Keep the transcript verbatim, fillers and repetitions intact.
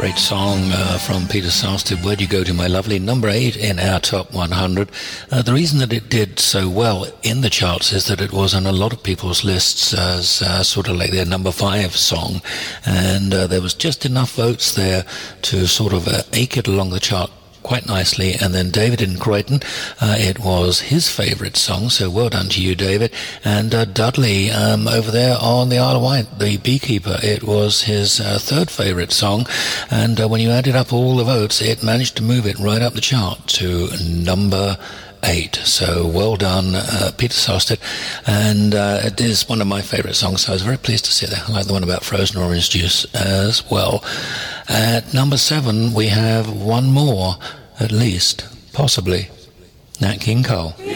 Great song uh, from Peter Sarsted, Where'd You Go To My Lovely, number eight in our top one hundred. Uh, the reason that it did so well in the charts is that it was on a lot of people's lists as uh, sort of like their number five song, and uh, there was just enough votes there to sort of uh, eke it along the chart quite nicely. And then David in Croydon, uh, it was his favourite song, so well done to you, David. And uh, Dudley um, over there on the Isle of Wight, the beekeeper, it was his uh, third favourite song, and uh, when you added up all the votes, it managed to move it right up the chart to number eight. So well done, uh, Peter Sarsted. And uh, it is one of my favourite songs, so I was very pleased to see that. I like the one about frozen orange juice as well. At number seven, we have one more, at least, possibly, Nat King Cole.